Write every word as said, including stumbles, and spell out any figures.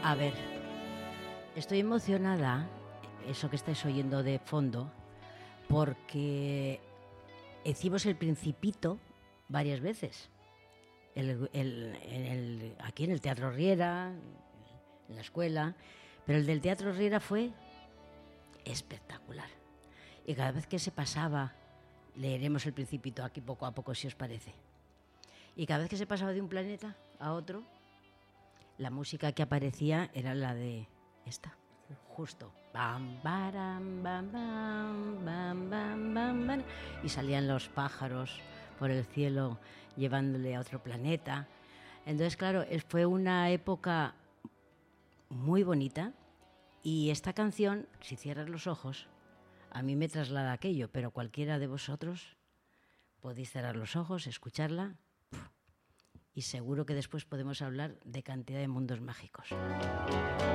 A ver, estoy emocionada, eso que estáis oyendo de fondo, porque hicimos El Principito varias veces. El, el, el, aquí en el Teatro Riera, en la escuela, pero el del Teatro Riera fue espectacular. Y cada vez que se pasaba, leeremos El Principito aquí poco a poco, si os parece. Y cada vez que se pasaba de un planeta a otro, la música que aparecía era la de esta, justo. Bam, baram, bam, bam, bam, bam, bam, bam. Y salían los pájaros por el cielo llevándole a otro planeta. Entonces, claro, fue una época muy bonita. Y esta canción, si cierras los ojos, a mí me traslada aquello, pero cualquiera de vosotros podéis cerrar los ojos, escucharla, y seguro que después podemos hablar de cantidad de mundos mágicos.